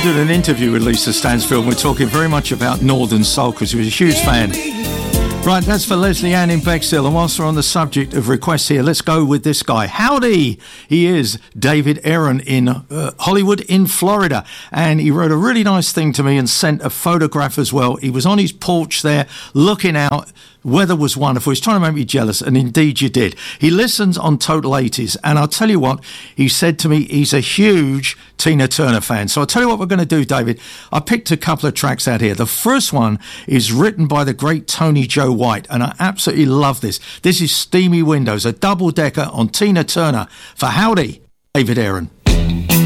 I did an interview with Lisa Stansfield. We're talking very much about Northern Soul because she was a huge fan. Right, that's for Leslie Ann in Bexhill. And whilst we're on the subject of requests here, let's go with this guy. Howdy! He is David Aaron in Hollywood in Florida. And he wrote a really nice thing to me and sent a photograph as well. He was on his porch there looking out. Weather was wonderful. He's trying to make me jealous, and indeed you did. He listens on Total 80s, and I'll tell you what, he said to me he's a huge Tina Turner fan. So I'll tell you what we're going to do, David. I picked a couple of tracks out here. The first one is written by the great Tony Joe White, and I absolutely love this. This is Steamy Windows, a double-decker on Tina Turner for Howdy, David Aaron.